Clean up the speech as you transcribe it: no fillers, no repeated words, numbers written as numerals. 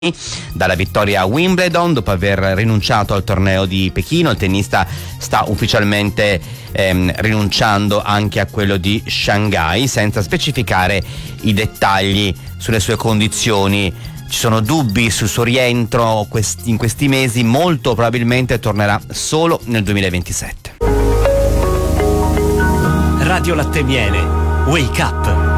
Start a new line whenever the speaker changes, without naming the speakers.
dalla vittoria a Wimbledon dopo aver rinunciato al torneo di Pechino. Il tennista sta ufficialmente rinunciando anche a quello di Shanghai, senza specificare i dettagli sulle sue condizioni. Ci sono dubbi sul suo rientro in questi mesi, molto probabilmente tornerà solo nel 2027.
Radio Latte Miele, Wake Up.